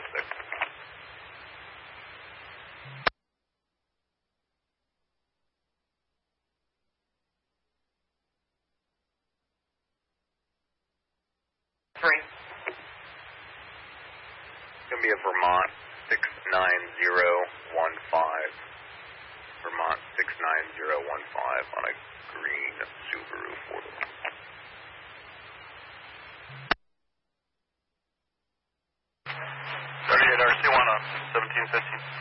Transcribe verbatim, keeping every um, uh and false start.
six. Three. It's going to be a Vermont six nine zero one five. Vermont six nine zero one five on a green Subaru four-door. thirty-eight R C one on seventeen fifteen.